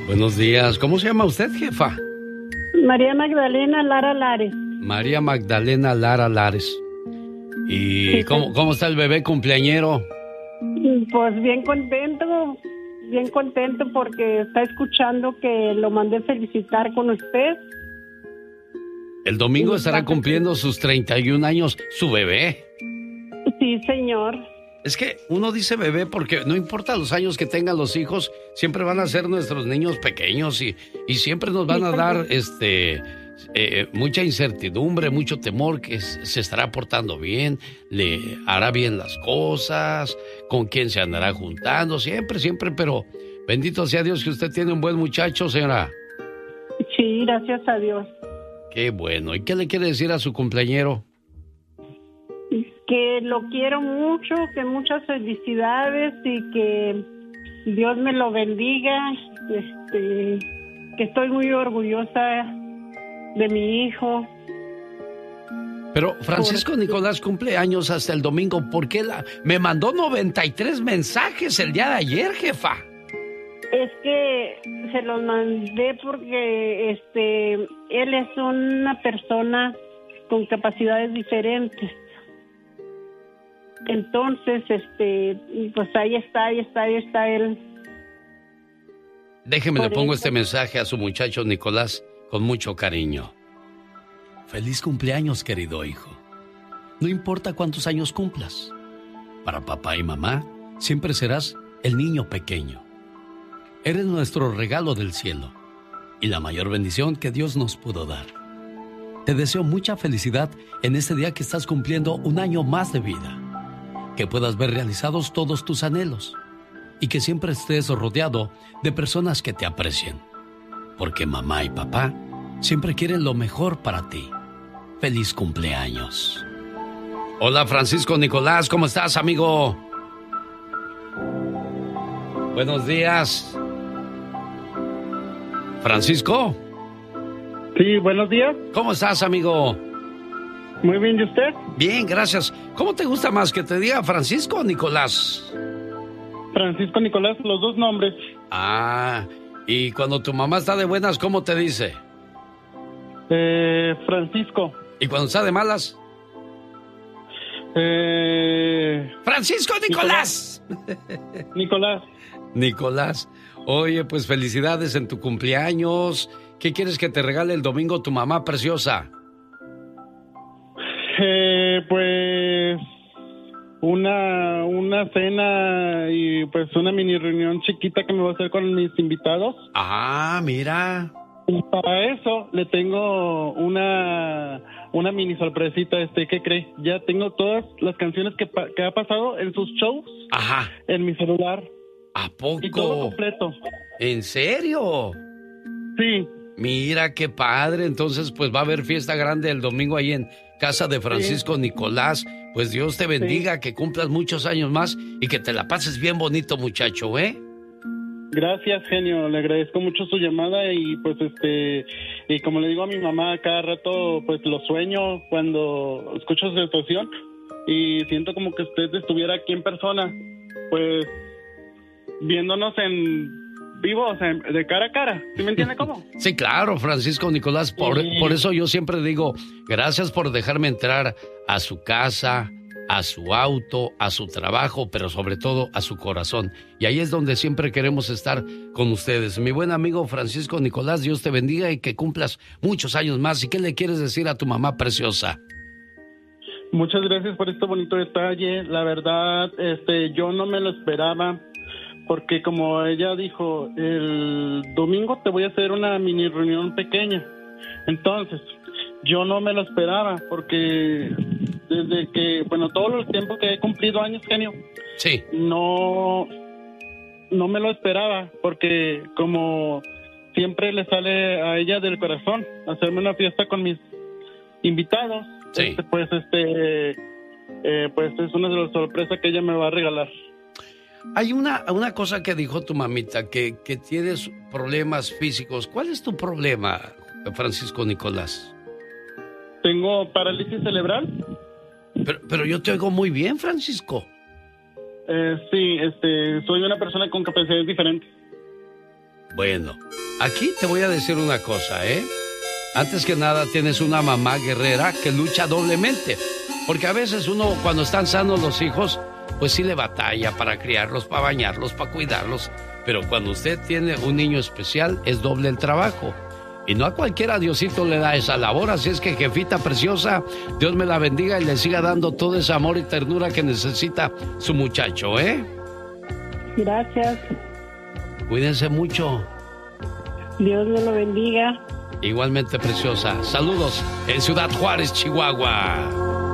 Buenos días. ¿Cómo se llama usted, jefa? María Magdalena Lara Lares. María Magdalena Lara Lares. ¿Y Sí, cómo está el bebé cumpleañero? Pues bien contento porque está escuchando que lo mandé felicitar con usted. El domingo estará cumpliendo sus 31 años su bebé. Sí, señor. Es que uno dice bebé porque no importa los años que tengan los hijos, siempre van a ser nuestros niños pequeños y siempre nos van a dar mucha incertidumbre, mucho temor que se estará portando bien, le hará bien las cosas, con quién se andará juntando, siempre, pero bendito sea Dios que usted tiene un buen muchacho, señora. Sí, gracias a Dios. Qué bueno. ¿Y qué le quiere decir a su cumpleañero? Que lo quiero mucho, que muchas felicidades y que Dios me lo bendiga, que estoy muy orgullosa de mi hijo. Pero Francisco Nicolás cumple años hasta el domingo. ¿Por qué me mandó 93 mensajes el día de ayer, jefa? Es que se los mandé porque él es una persona con capacidades diferentes. Entonces, pues ahí está él. Déjeme, le pongo este mensaje a su muchacho Nicolás con mucho cariño. Feliz cumpleaños, querido hijo. No importa cuántos años cumplas. Para papá y mamá, siempre serás el niño pequeño. Eres nuestro regalo del cielo y la mayor bendición que Dios nos pudo dar. Te deseo mucha felicidad en este día que estás cumpliendo un año más de vida. Que puedas ver realizados todos tus anhelos y que siempre estés rodeado de personas que te aprecien. Porque mamá y papá siempre quieren lo mejor para ti. ¡Feliz cumpleaños! Hola, Francisco Nicolás, ¿cómo estás, amigo? Buenos días. ¿Francisco? Sí, buenos días. ¿Cómo estás, amigo? Muy bien, ¿y usted? Bien, gracias. ¿Cómo te gusta más, que te diga Francisco o Nicolás? Francisco Nicolás, los dos nombres. Ah, y cuando tu mamá está de buenas, ¿cómo te dice? Francisco. ¿Y cuando está de malas? ¡Francisco Nicolás! Nicolás. Nicolás. Oye, pues felicidades en tu cumpleaños. ¿Qué quieres que te regale el domingo tu mamá preciosa? Pues una cena y pues una mini reunión chiquita que me voy a hacer con mis invitados. Ah, mira. Y para eso le tengo una mini sorpresita, ¿qué cree? Ya tengo todas las canciones que ha pasado en sus shows. Ajá. En mi celular. ¿A poco? Y todo completo. ¿En serio? Sí. Mira qué padre. Entonces pues va a haber fiesta grande el domingo ahí en casa de Francisco Nicolás. Pues Dios te bendiga, que cumplas muchos años más y que te la pases bien bonito, muchacho, ¿eh? Gracias, genio, le agradezco mucho su llamada y pues y como le digo a mi mamá, cada rato pues lo sueño cuando escucho su situación y siento como que usted estuviera aquí en persona, pues viéndonos en vivo, o sea, de cara a cara, ¿sí me entiende cómo? Sí, claro, Francisco Nicolás, por eso yo siempre digo, gracias por dejarme entrar a su casa, a su auto, a su trabajo, pero sobre todo a su corazón. Y ahí es donde siempre queremos estar con ustedes. Mi buen amigo Francisco Nicolás, Dios te bendiga y que cumplas muchos años más. ¿Y qué le quieres decir a tu mamá preciosa? Muchas gracias por este bonito detalle. La verdad, yo no me lo esperaba, porque como ella dijo, el domingo te voy a hacer una mini reunión pequeña. Entonces, yo no me lo esperaba, porque desde que, todo el tiempo que he cumplido años, genio, sí, no me lo esperaba, porque como siempre le sale a ella del corazón hacerme una fiesta con mis invitados, sí. Pues es una de las sorpresas que ella me va a regalar. Hay una cosa que dijo tu mamita, que tienes problemas físicos. ¿Cuál es tu problema, Francisco Nicolás? Tengo parálisis cerebral. Pero yo te oigo muy bien, Francisco. Sí, soy una persona con capacidades diferentes. Bueno, aquí te voy a decir una cosa, ¿eh? Antes que nada, tienes una mamá guerrera que lucha doblemente. Porque a veces uno, cuando están sanos los hijos, pues sí le batalla para criarlos, para bañarlos, para cuidarlos. Pero cuando usted tiene un niño especial, es doble el trabajo. Y no a cualquiera Diosito le da esa labor. Así es que, jefita preciosa, Dios me la bendiga y le siga dando todo ese amor y ternura que necesita su muchacho, ¿eh? Gracias. Cuídense mucho. Dios me lo bendiga. Igualmente, preciosa. Saludos en Ciudad Juárez, Chihuahua.